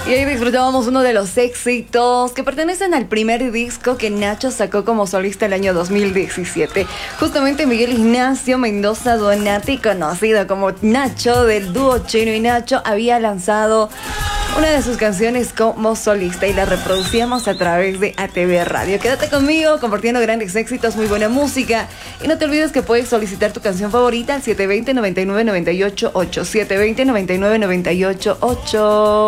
Y ahí disfrutábamos uno de los éxitos que pertenecen al primer disco que Nacho sacó como solista el año 2017. Justamente Miguel Ignacio Mendoza Donati, conocido como Nacho del dúo Chino y Nacho, había lanzado una de sus canciones como solista y la reproducíamos a través de ATV Radio. Quédate conmigo compartiendo grandes éxitos, muy buena música. Y no te olvides que puedes solicitar tu canción favorita al 720-9998-8. 720-9998-8.